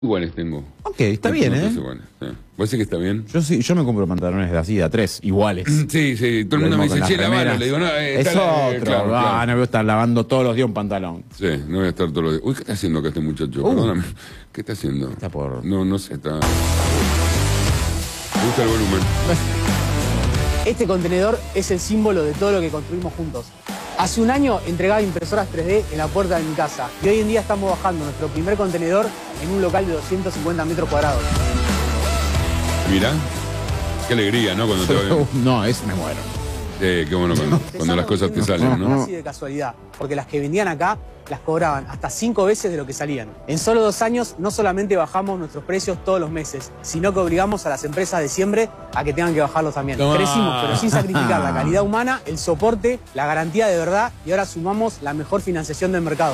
Iguales tengo. Ok, está bien, ¿eh? Iguales, sí. ¿Vos decís que está bien? Yo sí, yo me compro pantalones de así, de A3, iguales. Sí, sí, todo el mundo me dice, che, lavalo. Le digo, no, es está, otro. claro. No voy a estar lavando todos los días un pantalón. Sí, no voy a estar todos los días. Uy, ¿qué está haciendo acá este muchacho? Perdóname. ¿Qué está haciendo? Está por... No sé, está... Me gusta el volumen. Este contenedor es el símbolo de todo lo que construimos juntos. Hace un año entregaba impresoras 3D en la puerta de mi casa y hoy en día estamos bajando nuestro primer contenedor en un local de 250 metros cuadrados. Mira, qué alegría, ¿no? Cuando te va bien. No, es me muero. Qué bueno cuando las cosas te salen, ¿no? Así de casualidad, porque las que vendían acá las cobraban hasta 5 veces de lo que salían. En solo 2 años no solamente bajamos nuestros precios todos los meses, sino que obligamos a las empresas de siempre a que tengan que bajarlos también. Crecimos, pero sin sacrificar la calidad humana, el soporte, la garantía de verdad y ahora sumamos la mejor financiación del mercado.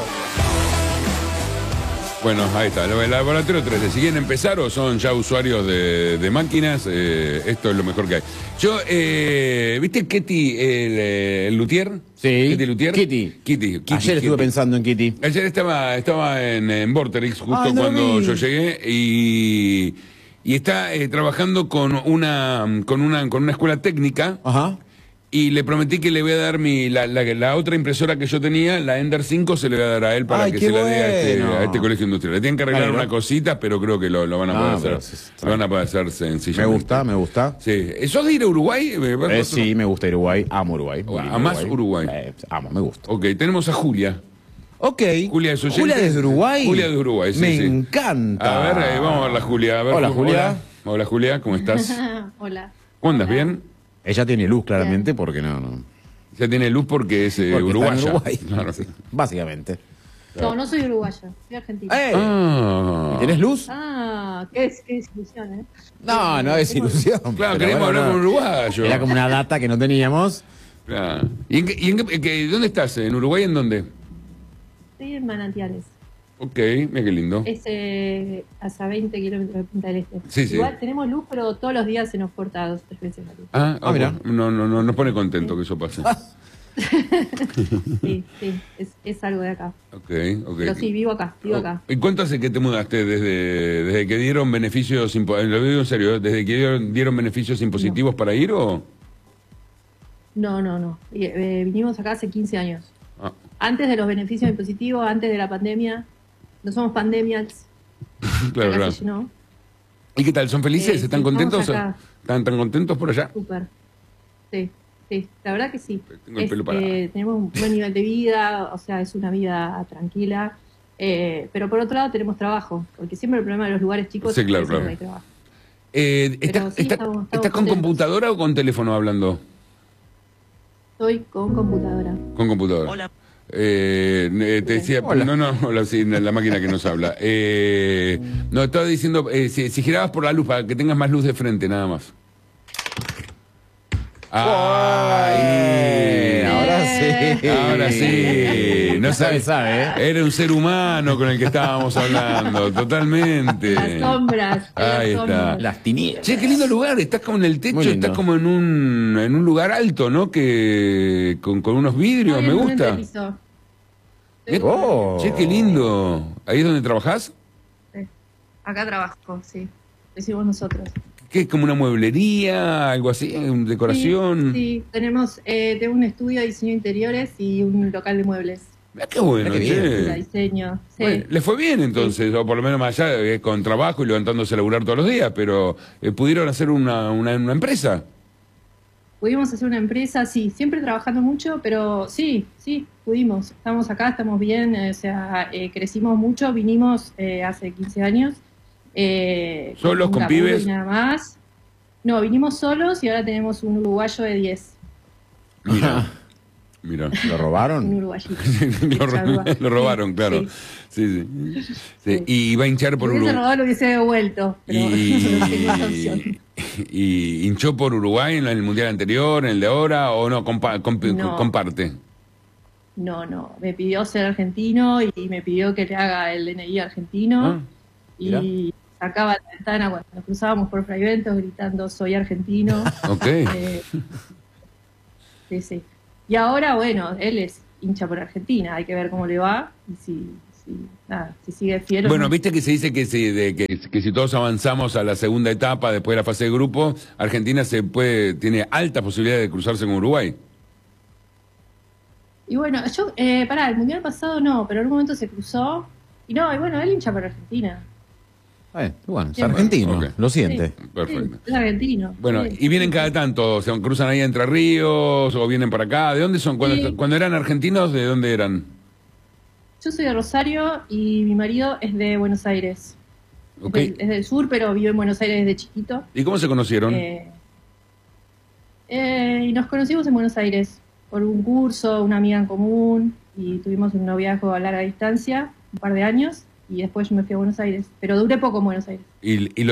Bueno, ahí está, el laboratorio 3D. Si quieren empezar o son ya usuarios de máquinas, esto es lo mejor que hay. Yo, ¿viste Ketty, el luthier? Sí. ¿Ketty Luthier? Kitty. Ayer estuve pensando en Kitty. Ayer estaba en Vorterix justo cuando yo llegué y está trabajando con una escuela técnica. Ajá. Y le prometí que le voy a dar la otra impresora que yo tenía, la Ender 5, se le voy a dar a él para que se la dé a este colegio industrial. Le tienen que arreglar una cosita, pero creo que lo van a poder hacer. Lo van a poder hacer sencillamente. Me gusta. Sí. ¿Sos de ir a Uruguay? Sí, me gusta Uruguay. Amo Uruguay. ¿Amás Uruguay? Amo, me gusta. Ok, tenemos a Julia. Ok. Julia es oyente. Julia desde Uruguay. Julia de Uruguay, sí. Me encanta. A ver, vamos a verla, Julia. A ver, hola, Julia. Hola, Julia, ¿cómo estás? Hola. ¿Cómo andas? ¿Bien? Ella tiene luz, claramente, porque no. Ya tiene luz porque es Porque uruguaya. está en Uruguay. Claro. Sí, básicamente. No soy uruguaya, soy argentina. ¿Y ¿Tenés luz? Qué desilusión, ¿eh? No es ilusión. Claro, queremos hablar con un uruguayo. Era como una data que no teníamos. Claro. ¿Dónde estás? ¿En Uruguay en dónde? Estoy en Manantiales. Ok, mira qué lindo. Es hasta 20 kilómetros de Punta del Este. Sí. Igual tenemos luz, pero todos los días se nos corta 2 o 3 veces la luz. Mira. No, nos pone contento que eso pase. Sí, es algo de acá. Ok. Pero sí, vivo acá. ¿Y cuánto hace que te mudaste? ¿Desde que dieron beneficios, lo digo en serio, desde que dieron beneficios impositivos para ir o...? No. Vinimos acá hace 15 años. Antes de los beneficios impositivos, antes de la pandemia. No somos pandemias. Claro. ¿Y qué tal? ¿Son felices? ¿Están contentos? ¿Están contentos por allá? Súper. Sí. La verdad que sí. Tengo el pelo parado. Tenemos un buen nivel de vida, o sea, es una vida tranquila. Pero por otro lado tenemos trabajo, porque siempre el problema de los lugares chicos es que no hay trabajo. ¿Estás con computadora o con teléfono hablando? Estoy con computadora. Con computadora. Hola. Te decía, hola, sí, la máquina que nos habla. No, estaba diciendo, si girabas por la luz para que tengas más luz de frente, nada más. ¡Ay! Ahora sí. No sabe. Era un ser humano con el que estábamos hablando, totalmente. Las sombras. Ahí está. Las tinieblas. Che, qué lindo lugar. Estás como en el techo, estás como en un lugar alto, ¿no? Que con unos vidrios, me gusta. Che, qué lindo. ¿Ahí es donde trabajás? Sí. Acá trabajo, sí. Decimos nosotros. ¿Qué es como una mueblería, algo así, decoración? Sí. Tengo un estudio de diseño de interiores y un local de muebles. Mirá qué bueno, che. Diseño, sí. Bueno, le fue bien entonces, o por lo menos más allá, con trabajo y levantándose a laburar todos los días, pero ¿pudieron hacer una empresa? Pudimos hacer una empresa, sí, siempre trabajando mucho, pero sí, pudimos. Estamos acá, estamos bien, o sea, crecimos mucho, vinimos hace 15 años. ¿Solos, con pibes? Nada más. No, vinimos solos y ahora tenemos un uruguayo de 10. Mira. ¿Lo robaron? Un uruguayito. Lo robaron, claro. Sí. Y va a hinchar por Uruguay. Si hubiese robado lo hubiese devuelto, pero no tengo esa opción. ¿Y hinchó por Uruguay en el mundial anterior, en el de ahora, o no comparte? No. Me pidió ser argentino y me pidió que le haga el DNI argentino. Y sacaba la ventana cuando nos cruzábamos por Fray Bentos gritando soy argentino. Ok. Sí. Y ahora, bueno, él es hincha por Argentina, hay que ver cómo le va y si si sigue fiel. Bueno, no. viste que se dice que si todos avanzamos a la segunda etapa después de la fase de grupo, Argentina tiene alta posibilidad de cruzarse con Uruguay. Y bueno, el mundial pasado no, pero en un momento se cruzó. Y bueno, él hincha para Argentina. Bueno, es argentino, Okay. Lo siente. Sí, Perfecto. es argentino. Bueno, Sí. y vienen cada tanto, ¿se cruzan ahí a Entre Ríos o vienen para acá? ¿De dónde son? Cuando eran argentinos, ¿de dónde eran? Yo soy de Rosario y mi marido es de Buenos Aires. Okay. Es del sur, pero vive en Buenos Aires desde chiquito. ¿Y cómo se conocieron? Y nos conocimos en Buenos Aires por un curso, una amiga en común, y tuvimos un noviazgo a larga distancia, un par de años, y después yo me fui a Buenos Aires. Pero duré poco en Buenos Aires. ¿Y